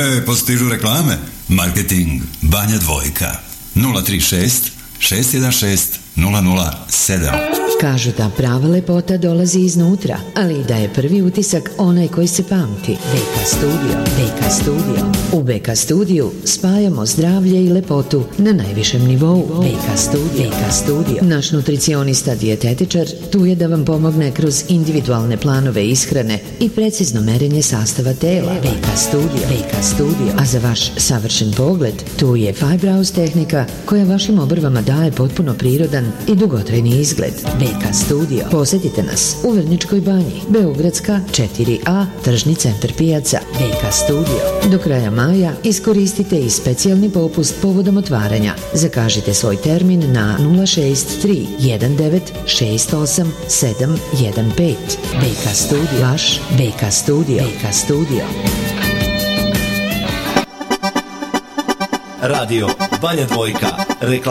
Postižu reklame. Marketing Banja Dvojka. 036 616 007. Kažu da prava lepota dolazi iznutra, ali da je prvi utisak onaj koji se pamti. BK Studio. BK Studio. U BK Studiju spajamo zdravlje i lepotu na najvišem nivou. BK Studio. BK Studio. Naš nutricionista dijetetičar tu je da vam pomogne kroz individualne planove ishrane i precizno merenje sastava tela. BK Studio. BK Studio. A za vaš savršen pogled tu je Fibrows tehnika koja vašim obrvama daje potpuno prirodan i dugotrajni izgled. BK Studio. Posjetite nas u Vrnjačkoj banji, Beogradska 4A, tržni centar pijaca. BK Studio. Do kraja maja iskoristite i specijalni popust povodom otvaranja. Zakažite svoj termin na 063 1968 715. BK Studio. Vaš BK Studio. BK Studio. Radio Banja Dvojka.